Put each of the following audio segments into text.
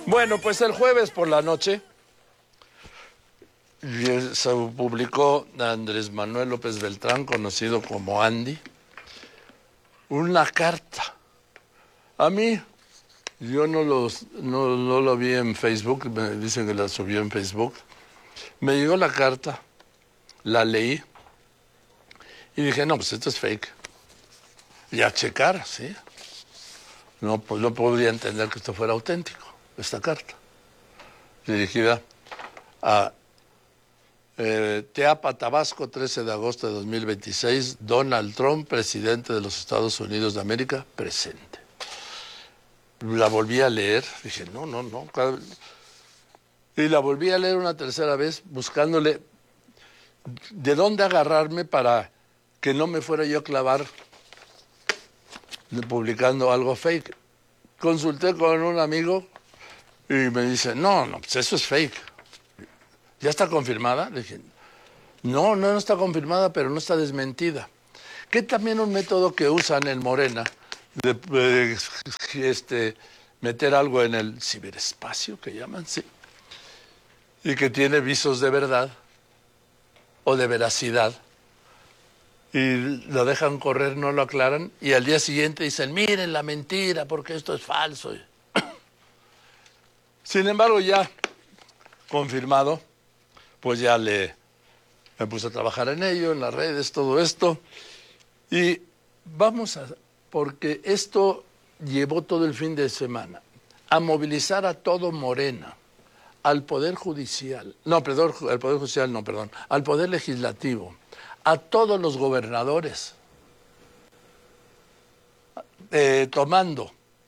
Bueno, pues el jueves por la noche se publicó Andrés Manuel López Beltrán, conocido como Andy, una carta. A mí, yo no lo vi en Facebook, me dicen que la subió en Facebook. Me llegó la carta, la leí y dije, no, pues esto es fake. Y a checar, ¿sí? No, pues no podría entender que esto fuera auténtico, esta carta. Dirigida a Teapa, Tabasco, 13 de agosto de 2026, Donald Trump, presidente de los Estados Unidos de América, presente. La volví a leer, dije, no. Y la volví a leer una tercera vez, buscándole de dónde agarrarme para que no me fuera yo a clavar publicando algo fake. Consulté con un amigo y me dice, no, pues eso es fake. ¿Ya está confirmada? Le dije, no está confirmada, pero no está desmentida. Que también un método que usan en Morena de meter algo en el ciberespacio, que llaman, sí, y que tiene visos de verdad o de veracidad, y lo dejan correr, no lo aclaran, y al día siguiente dicen, miren la mentira, porque esto es falso. Sin embargo, ya confirmado, pues ya me puse a trabajar en ello, en las redes, todo esto, y porque esto llevó todo el fin de semana a movilizar a todo Morena, al Poder Judicial, al Poder Legislativo, a todos los gobernadores, tomando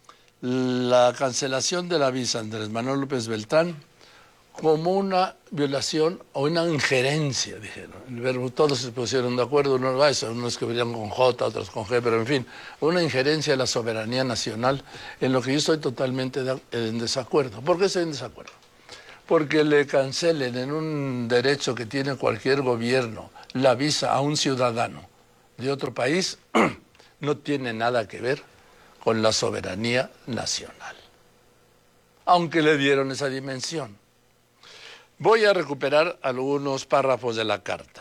la cancelación de la visa Andrés Manuel López Beltrán como una violación o una injerencia, dijeron. El verbo, todos se pusieron de acuerdo, unos que venían con J, otros con G, pero en fin, una injerencia de la soberanía nacional en lo que yo estoy totalmente en desacuerdo. ¿Por qué estoy en desacuerdo? Porque le cancelen en un derecho que tiene cualquier gobierno la visa a un ciudadano de otro país, no tiene nada que ver con la soberanía nacional, aunque le dieron esa dimensión. Voy a recuperar algunos párrafos de la carta.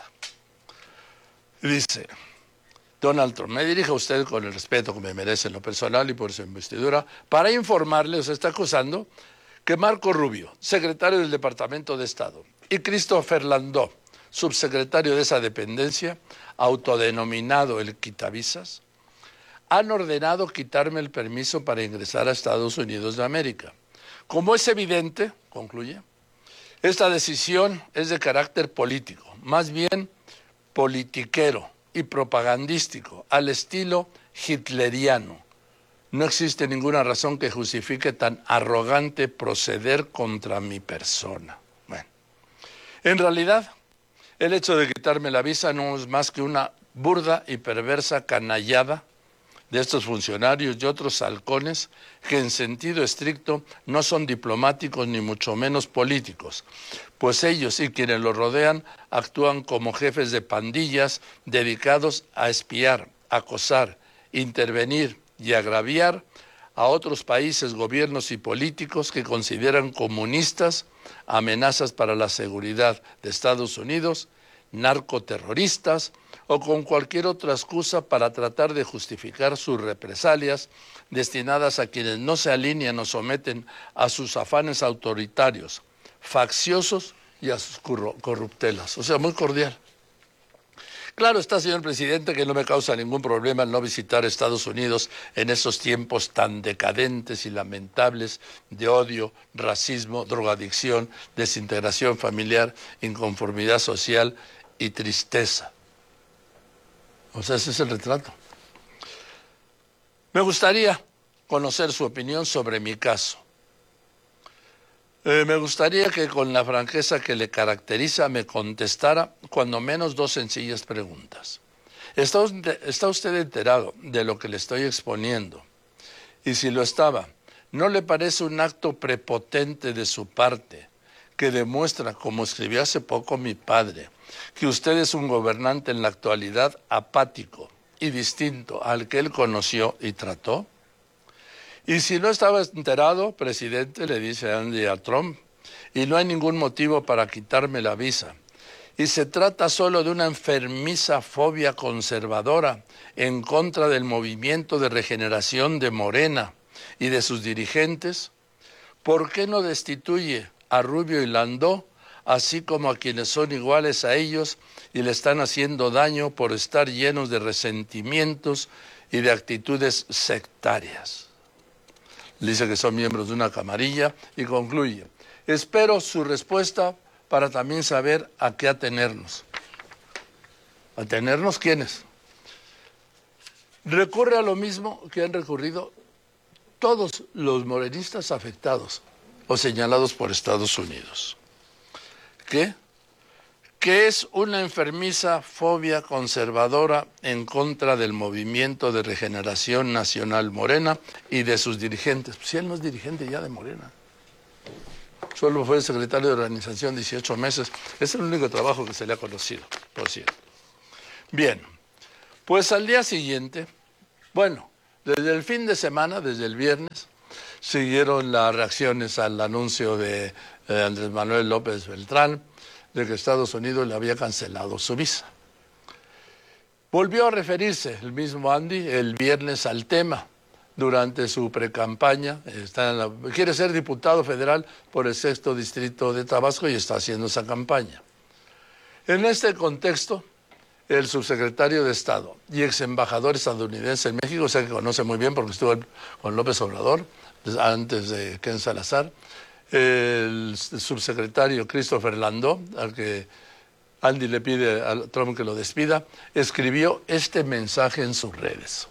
Dice, Donald Trump, me dirijo a usted con el respeto que me merece en lo personal y por su investidura, para informarle, se está acusando, que Marco Rubio, secretario del Departamento de Estado, y Christopher Landó, subsecretario de esa dependencia, autodenominado el quitavisas, han ordenado quitarme el permiso para ingresar a Estados Unidos de América. Como es evidente, concluye, esta decisión es de carácter político, más bien politiquero y propagandístico, al estilo hitleriano. No existe ninguna razón que justifique tan arrogante proceder contra mi persona. Bueno, en realidad, el hecho de quitarme la visa no es más que una burda y perversa canallada de estos funcionarios y otros halcones que en sentido estricto no son diplomáticos ni mucho menos políticos, pues ellos y quienes los rodean actúan como jefes de pandillas dedicados a espiar, acosar, intervenir y agraviar a otros países, gobiernos y políticos que consideran comunistas, amenazas para la seguridad de Estados Unidos, narcoterroristas o con cualquier otra excusa para tratar de justificar sus represalias destinadas a quienes no se alinean o someten a sus afanes autoritarios, facciosos y a sus corruptelas. O sea, muy cordial. Claro está, señor presidente, que no me causa ningún problema el no visitar Estados Unidos en esos tiempos tan decadentes y lamentables de odio, racismo, drogadicción, desintegración familiar, inconformidad social y tristeza. O sea, ese es el retrato. Me gustaría conocer su opinión sobre mi caso. Me gustaría que con la franqueza que le caracteriza me contestara cuando menos dos sencillas preguntas. ¿Está usted enterado de lo que le estoy exponiendo? Y si lo estaba, ¿no le parece un acto prepotente de su parte que demuestra, como escribió hace poco mi padre, que usted es un gobernante en la actualidad apático y distinto al que él conoció y trató? Y si no estaba enterado, presidente, le dice Andy a Trump, y no hay ningún motivo para quitarme la visa. Y se trata solo de una enfermiza fobia conservadora en contra del movimiento de regeneración de Morena y de sus dirigentes. ¿Por qué no destituye a Rubio y Landó, así como a quienes son iguales a ellos y le están haciendo daño por estar llenos de resentimientos y de actitudes sectarias? Dice que son miembros de una camarilla y concluye: espero su respuesta para también saber a qué atenernos. ¿Atenernos quiénes? Recurre a lo mismo que han recurrido todos los morenistas afectados o señalados por Estados Unidos. ¿Qué? Que es una enfermiza fobia conservadora en contra del movimiento de regeneración nacional Morena y de sus dirigentes. Si él no es dirigente ya de Morena. Solo fue secretario de organización 18 meses. Es el único trabajo que se le ha conocido, por cierto. Bien, pues al día siguiente, bueno, desde el fin de semana, desde el viernes, siguieron las reacciones al anuncio de Andrés Manuel López Beltrán de que Estados Unidos le había cancelado su visa. Volvió a referirse el mismo Andy el viernes al tema durante su precampaña. Quiere ser diputado federal por el 6º distrito de Tabasco y está haciendo esa campaña. En este contexto, el subsecretario de Estado y ex embajador estadounidense en México, o sea que conoce muy bien porque estuvo con López Obrador antes de Ken Salazar, el subsecretario Christopher Landó, al que Andy le pide a Trump que lo despida, escribió este mensaje en sus redes: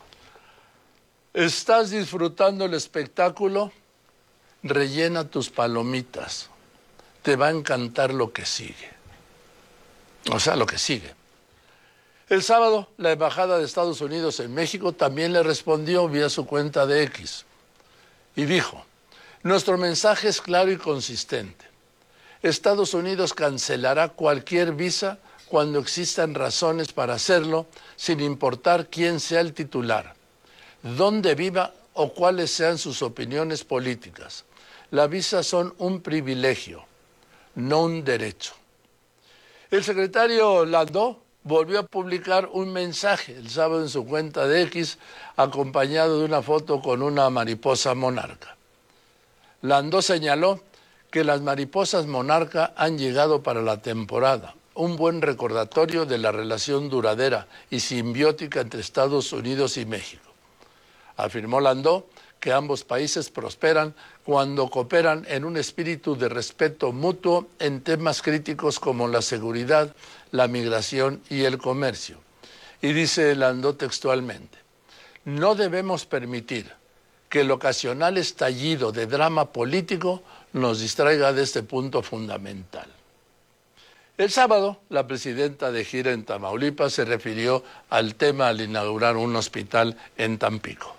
¿estás disfrutando el espectáculo? Rellena tus palomitas. Te va a encantar lo que sigue. O sea, lo que sigue. El sábado, la Embajada de Estados Unidos en México también le respondió vía su cuenta de X y dijo: nuestro mensaje es claro y consistente. Estados Unidos cancelará cualquier visa cuando existan razones para hacerlo, sin importar quién sea el titular, dónde viva o cuáles sean sus opiniones políticas. Las visas son un privilegio, no un derecho. El secretario Landó volvió a publicar un mensaje el sábado en su cuenta de X, acompañado de una foto con una mariposa monarca. Landó señaló que las mariposas monarca han llegado para la temporada, un buen recordatorio de la relación duradera y simbiótica entre Estados Unidos y México. Afirmó Landó que ambos países prosperan cuando cooperan en un espíritu de respeto mutuo en temas críticos como la seguridad, la migración y el comercio. Y dice Landó textualmente: no debemos permitir que el ocasional estallido de drama político nos distraiga de este punto fundamental. El sábado, la presidenta de gira en Tamaulipas se refirió al tema al inaugurar un hospital en Tampico.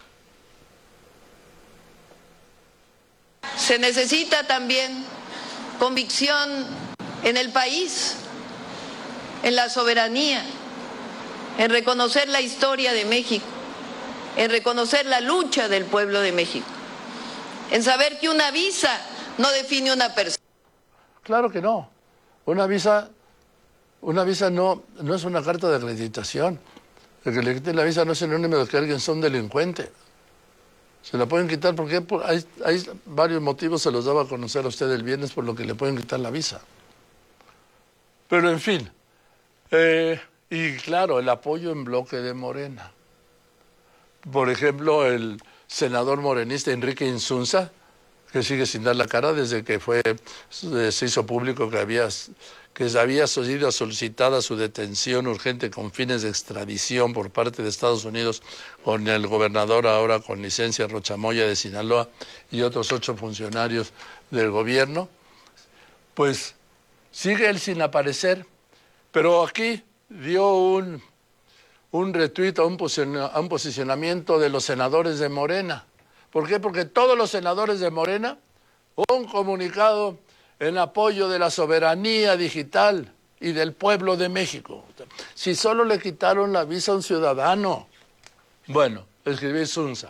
Se necesita también convicción en el país, en la soberanía, en reconocer la historia de México, en reconocer la lucha del pueblo de México, en saber que una visa no define una persona. Claro que no. Una visa no es una carta de acreditación. El que le quiten la visa no es sinónimo de que alguien sea un delincuente. Se la pueden quitar porque hay varios motivos, se los daba a conocer a usted el viernes, por lo que le pueden quitar la visa. Pero en fin, y claro, el apoyo en bloque de Morena. Por ejemplo, el senador morenista Enrique Insunza, que sigue sin dar la cara desde que se hizo público que había sido solicitada su detención urgente con fines de extradición por parte de Estados Unidos con el gobernador ahora con licencia Rochamoya de Sinaloa y otros 8 funcionarios del gobierno, pues sigue él sin aparecer, pero aquí dio un retuit a un posicionamiento de los senadores de Morena. ¿Por qué? Porque todos los senadores de Morena, un comunicado en apoyo de la soberanía digital y del pueblo de México. Si solo le quitaron la visa a un ciudadano. Bueno, escribí Sunza.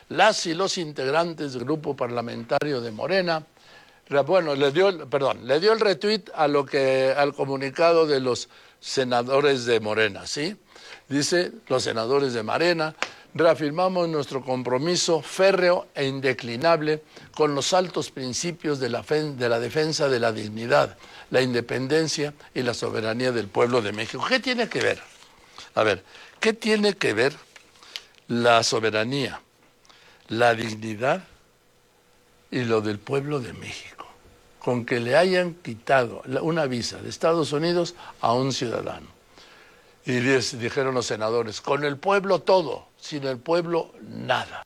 las y los integrantes del grupo parlamentario de Morena. Bueno, le dio el retweet al comunicado de los senadores de Morena, ¿sí? Dice, los senadores de Morena, reafirmamos nuestro compromiso férreo e indeclinable con los altos principios de la defensa de la dignidad, la independencia y la soberanía del pueblo de México. ¿Qué tiene que ver? A ver, ¿qué tiene que ver la soberanía, la dignidad y lo del pueblo de México con que le hayan quitado una visa de Estados Unidos a un ciudadano? Y dijeron los senadores, con el pueblo todo, sin el pueblo nada.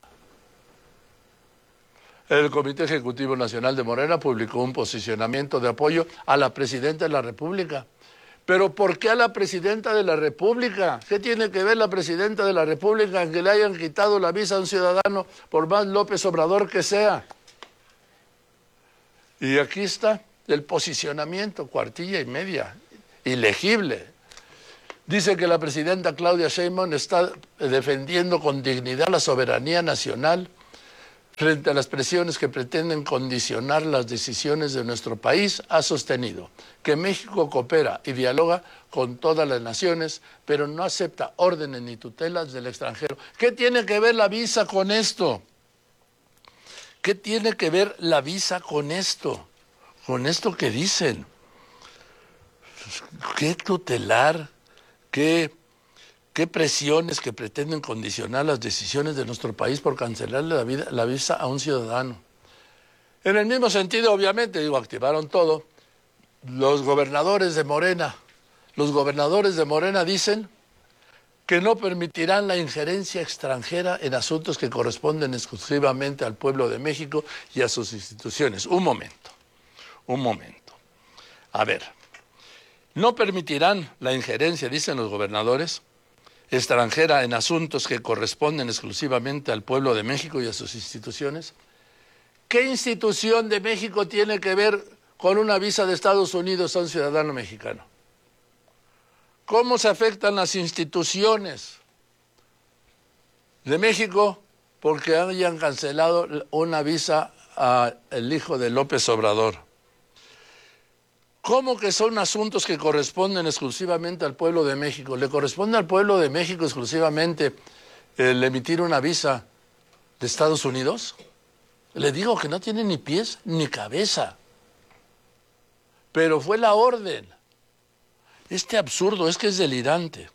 El Comité Ejecutivo Nacional de Morena publicó un posicionamiento de apoyo a la Presidenta de la República. ¿Pero por qué a la Presidenta de la República? ¿Qué tiene que ver la Presidenta de la República en que le hayan quitado la visa a un ciudadano, por más López Obrador que sea? Y aquí está el posicionamiento, cuartilla y media, ilegible. Dice que la presidenta Claudia Sheinbaum está defendiendo con dignidad la soberanía nacional frente a las presiones que pretenden condicionar las decisiones de nuestro país. Ha sostenido que México coopera y dialoga con todas las naciones, pero no acepta órdenes ni tutelas del extranjero. ¿Qué tiene que ver la visa con esto? ¿Qué tiene que ver la visa con esto? Con esto que dicen. ¿Qué tutelar? ¿Qué presiones que pretenden condicionar las decisiones de nuestro país por cancelarle la visa a un ciudadano? En el mismo sentido, obviamente, activaron todo. Los gobernadores de Morena dicen que no permitirán la injerencia extranjera en asuntos que corresponden exclusivamente al pueblo de México y a sus instituciones. Un momento. A ver, no permitirán la injerencia, dicen los gobernadores, extranjera en asuntos que corresponden exclusivamente al pueblo de México y a sus instituciones. ¿Qué institución de México tiene que ver con una visa de Estados Unidos a un ciudadano mexicano? ¿Cómo se afectan las instituciones de México porque hayan cancelado una visa al hijo de López Obrador? ¿Cómo que son asuntos que corresponden exclusivamente al pueblo de México? ¿Le corresponde al pueblo de México exclusivamente el emitir una visa de Estados Unidos? Le digo que no tiene ni pies ni cabeza. Pero fue la orden. Este absurdo es que es delirante.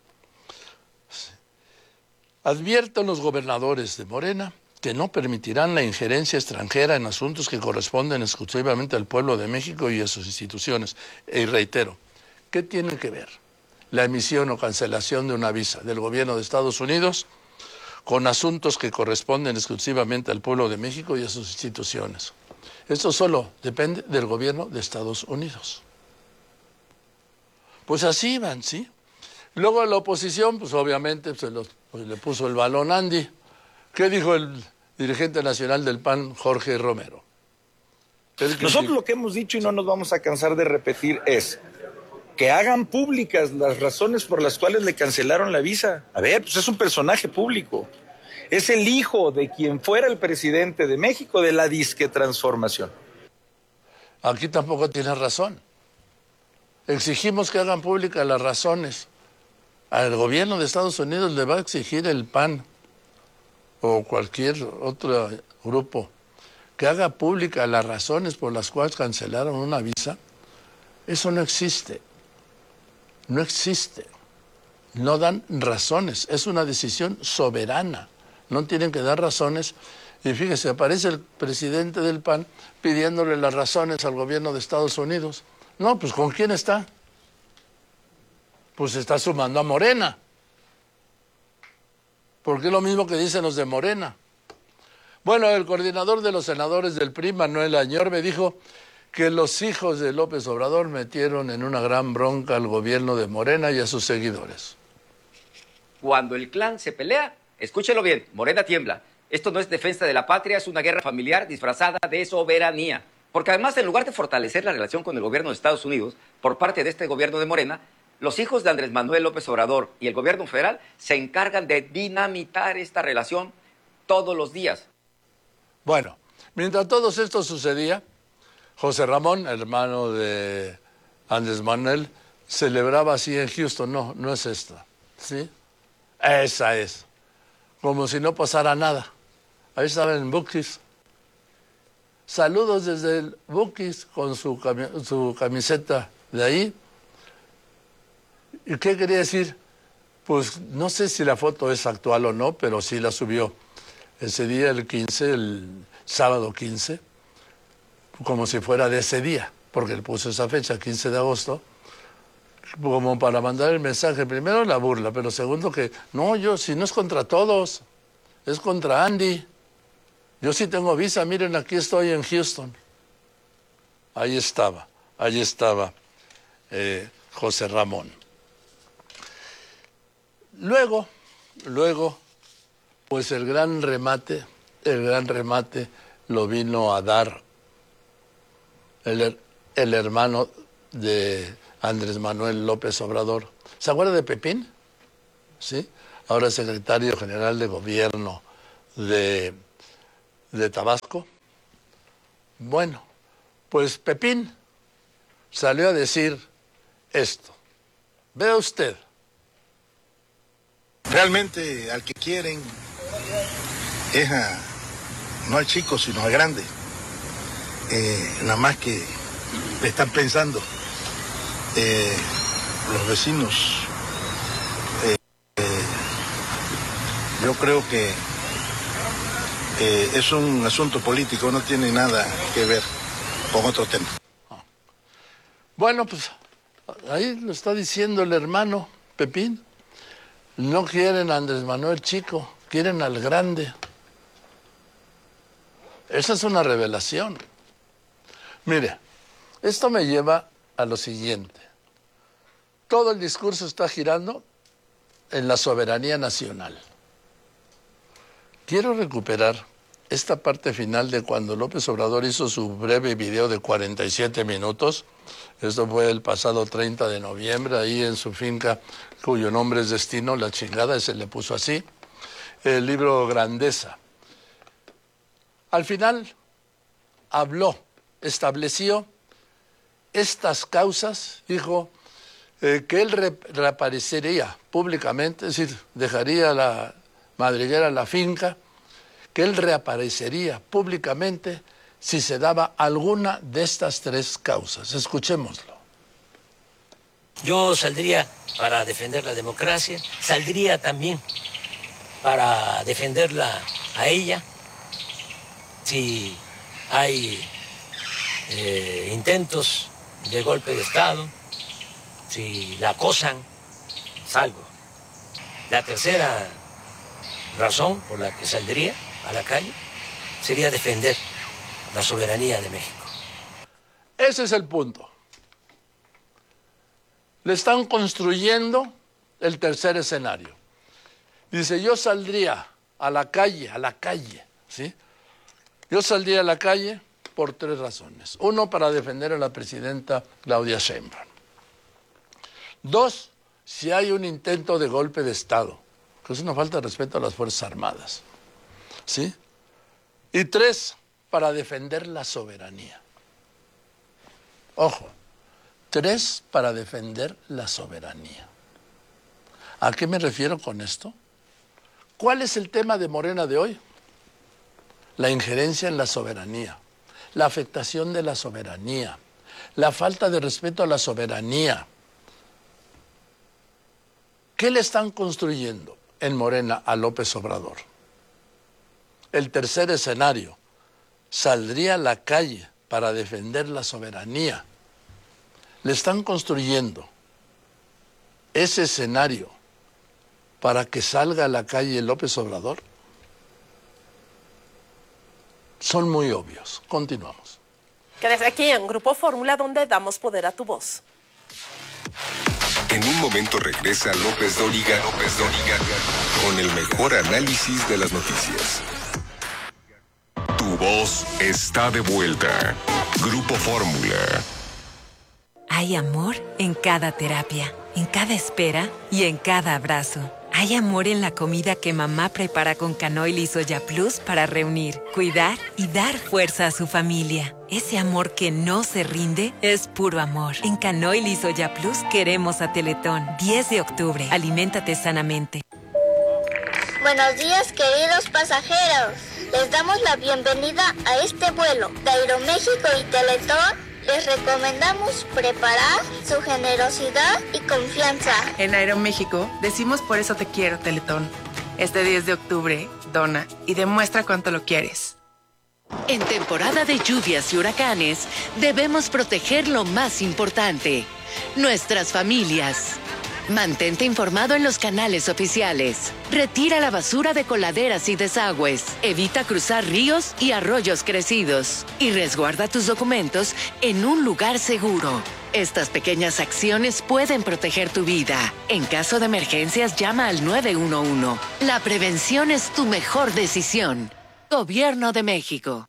Advierten los gobernadores de Morena que no permitirán la injerencia extranjera en asuntos que corresponden exclusivamente al pueblo de México y a sus instituciones. Y reitero, ¿qué tiene que ver la emisión o cancelación de una visa del gobierno de Estados Unidos con asuntos que corresponden exclusivamente al pueblo de México y a sus instituciones? Esto solo depende del gobierno de Estados Unidos. Pues así van, ¿sí? Luego la oposición, pues obviamente le puso el balón Andy. ¿Qué dijo el dirigente nacional del PAN, Jorge Romero? Nosotros lo que hemos dicho y no nos vamos a cansar de repetir es que hagan públicas las razones por las cuales le cancelaron la visa. A ver, pues es un personaje público. Es el hijo de quien fuera el presidente de México de la disque transformación. Aquí tampoco tiene razón. Exigimos que hagan públicas las razones. Al gobierno de Estados Unidos le va a exigir el PAN o cualquier otro grupo que haga pública las razones por las cuales cancelaron una visa. Eso no existe. No existe. No dan razones. Es una decisión soberana. No tienen que dar razones. Y fíjese, aparece el presidente del PAN pidiéndole las razones al gobierno de Estados Unidos. No, pues ¿con quién está? Pues se está sumando a Morena. Porque es lo mismo que dicen los de Morena. Bueno, el coordinador de los senadores del PRI, Manuel Añorbe, dijo que los hijos de López Obrador metieron en una gran bronca al gobierno de Morena y a sus seguidores. Cuando el clan se pelea, escúchelo bien, Morena tiembla. Esto no es defensa de la patria, es una guerra familiar disfrazada de soberanía. Porque además, en lugar de fortalecer la relación con el gobierno de Estados Unidos por parte de este gobierno de Morena, los hijos de Andrés Manuel López Obrador y el gobierno federal se encargan de dinamitar esta relación todos los días. Bueno, mientras todo esto sucedía, José Ramón, hermano de Andrés Manuel, celebraba así en Houston. No, no es esta, ¿sí? Esa es. Como si no pasara nada. Ahí estaba en Buc-ee's. Saludos desde el Buc-ee's con su camiseta de ahí. ¿Y qué quería decir? Pues no sé si la foto es actual o no, pero sí la subió ese día, el 15, el sábado 15, como si fuera de ese día, porque él puso esa fecha, 15 de agosto, como para mandar el mensaje, primero la burla, pero segundo que, no, yo, si no es contra todos, es contra Andy. Yo sí tengo visa, miren, aquí estoy en Houston. Ahí estaba José Ramón. Luego, pues el gran remate lo vino a dar el hermano de Andrés Manuel López Obrador. ¿Se acuerda de Pepín? ¿Sí? Ahora secretario general de gobierno de Tabasco. Bueno, pues Pepín salió a decir esto. Vea usted. Realmente al que quieren es no al chico, sino al grande. Nada más que están pensando los vecinos. Yo creo que es un asunto político, no tiene nada que ver con otro tema. Bueno, pues ahí lo está diciendo el hermano Pepín. No quieren a Andrés Manuel chico, quieren al grande. Esa es una revelación. Mire, esto me lleva a lo siguiente. Todo el discurso está girando en la soberanía nacional. Quiero recuperar esta parte final de cuando López Obrador hizo su breve video de 47 minutos. Esto fue el pasado 30 de noviembre, ahí en su finca, cuyo nombre es Destino, la chingada, se le puso así. El libro Grandeza. Al final habló, estableció estas causas, dijo que él reaparecería públicamente, es decir, dejaría la madriguera, la finca, que él reaparecería públicamente si se daba alguna de estas tres causas. Escuchémoslo. Yo saldría para defender la democracia, saldría también para defenderla a ella. Si hay intentos de golpe de Estado, si la acosan, salgo. La tercera razón por la que saldría a la calle sería defender la soberanía de México. Ese es el punto. Le están construyendo el tercer escenario. Dice, yo saldría a la calle, ¿sí? Yo saldría a la calle por tres razones. Uno, para defender a la presidenta Claudia Sheinbaum. Dos, si hay un intento de golpe de Estado, que es una falta de respeto a las Fuerzas Armadas, ¿sí? Y tres, para defender la soberanía. Ojo, tres, para defender la soberanía. ¿A qué me refiero con esto? ¿Cuál es el tema de Morena de hoy? La injerencia en la soberanía, la afectación de la soberanía, la falta de respeto a la soberanía. ¿Qué le están construyendo en Morena a López Obrador? El tercer escenario, saldría a la calle para defender la soberanía. Le están construyendo ese escenario para que salga a la calle López Obrador. Son muy obvios. Continuamos. Quédate aquí en Grupo Fórmula, donde damos poder a tu voz. En un momento regresa López Dóriga con el mejor análisis de las noticias. Tu voz está de vuelta. Grupo Fórmula. Hay amor en cada terapia, en cada espera y en cada abrazo. Hay amor en la comida que mamá prepara con canoil y soya plus para reunir, cuidar y dar fuerza a su familia. Ese amor que no se rinde es puro amor. En canoil y soya plus queremos a Teletón. 10 de octubre. Aliméntate sanamente. Buenos días, queridos pasajeros. Les damos la bienvenida a este vuelo de Aeroméxico y Teletón. Les recomendamos preparar su generosidad y confianza. En Aeroméxico decimos por eso te quiero, Teletón. Este 10 de octubre, dona y demuestra cuánto lo quieres. En temporada de lluvias y huracanes, debemos proteger lo más importante, nuestras familias. Mantente informado en los canales oficiales. Retira la basura de coladeras y desagües. Evita cruzar ríos y arroyos crecidos. Y resguarda tus documentos en un lugar seguro. Estas pequeñas acciones pueden proteger tu vida. En caso de emergencias, llama al 911. La prevención es tu mejor decisión. Gobierno de México.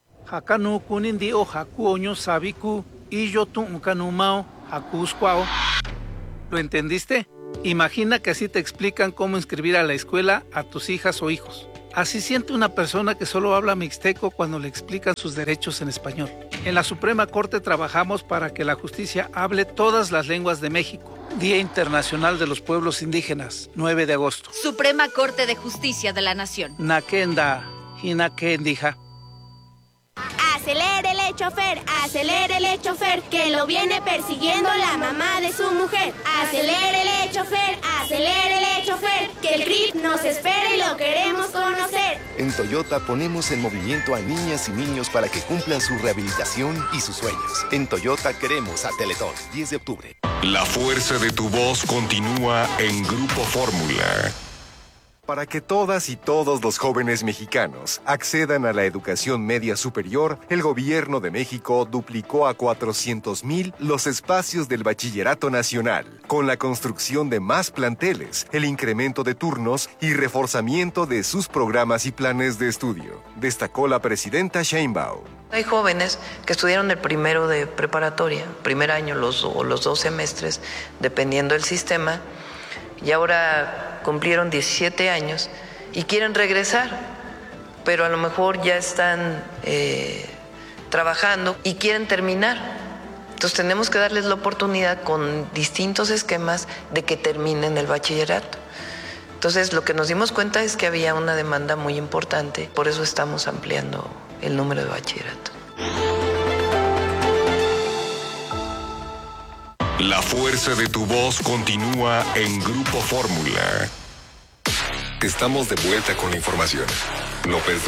¿Lo entendiste? Imagina que así te explican cómo inscribir a la escuela a tus hijas o hijos. Así siente una persona que solo habla mixteco cuando le explican sus derechos en español. En la Suprema Corte trabajamos para que la justicia hable todas las lenguas de México. Día Internacional de los Pueblos Indígenas, 9 de agosto. Suprema Corte de Justicia de la Nación. Nakenda, hinakendija. Acelérele, chofer, que lo viene persiguiendo la mamá de su mujer. Acelérele, chofer, que el CRIP nos espera y lo queremos conocer. En Toyota ponemos en movimiento a niñas y niños para que cumplan su rehabilitación y sus sueños. En Toyota queremos a Teletón, 10 de octubre. La fuerza de tu voz continúa en Grupo Fórmula. Para que todas y todos los jóvenes mexicanos accedan a la educación media superior, el Gobierno de México duplicó a 400,000 los espacios del Bachillerato Nacional, con la construcción de más planteles, el incremento de turnos y reforzamiento de sus programas y planes de estudio, destacó la presidenta Sheinbaum. Hay jóvenes que estudiaron el primero de preparatoria, primer año o los 2 semestres, dependiendo del sistema, y ahora cumplieron 17 años y quieren regresar, pero a lo mejor ya están trabajando y quieren terminar. Entonces tenemos que darles la oportunidad con distintos esquemas de que terminen el bachillerato. Entonces lo que nos dimos cuenta es que había una demanda muy importante, por eso estamos ampliando el número de bachillerato. La fuerza de tu voz continúa en Grupo Fórmula. Estamos de vuelta con la información. López